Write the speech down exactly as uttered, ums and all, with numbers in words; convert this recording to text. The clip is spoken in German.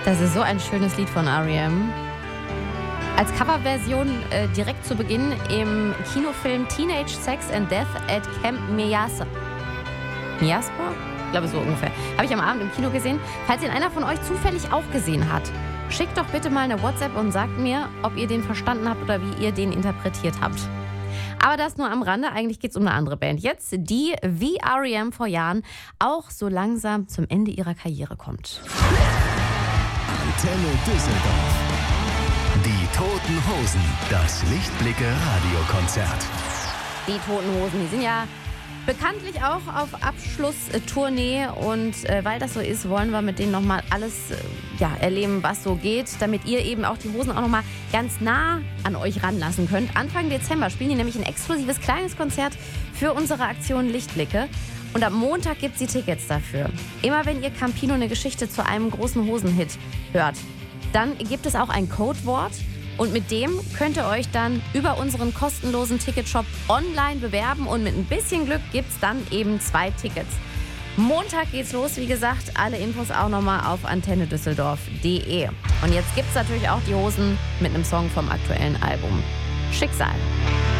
Das ist so ein schönes Lied von R E M. Als Coverversion äh, direkt zu Beginn im Kinofilm Teenage Sex and Death at Camp Miyasa. Miyaspa? Ich glaube so ungefähr. Habe ich am Abend im Kino gesehen. Falls ihn einer von euch zufällig auch gesehen hat, schickt doch bitte mal eine WhatsApp und sagt mir, ob ihr den verstanden habt oder wie ihr den interpretiert habt. Aber das nur am Rande. Eigentlich geht es um eine andere Band jetzt, die wie R E M vor Jahren auch so langsam zum Ende ihrer Karriere kommt. Antenne Düsseldorf. Die Toten Hosen. Das Lichtblicke-Radiokonzert. Die Toten Hosen, die sind ja bekanntlich auch auf Abschlusstournee. Und äh, weil das so ist, wollen wir mit denen nochmal alles äh, ja, erleben, was so geht, damit ihr eben auch die Hosen auch nochmal ganz nah an euch ranlassen könnt. Anfang Dezember spielen die nämlich ein exklusives kleines Konzert für unsere Aktion Lichtblicke. Und am Montag gibt es die Tickets dafür. Immer wenn ihr Campino eine Geschichte zu einem großen Hosenhit hört, dann gibt es auch ein Codewort. Und mit dem könnt ihr euch dann über unseren kostenlosen Ticketshop online bewerben. Und mit ein bisschen Glück gibt es dann eben zwei Tickets. Montag geht's los, wie gesagt. Alle Infos auch nochmal auf antenne düsseldorf punkt de. Und jetzt gibt es natürlich auch die Hosen mit einem Song vom aktuellen Album Schicksal.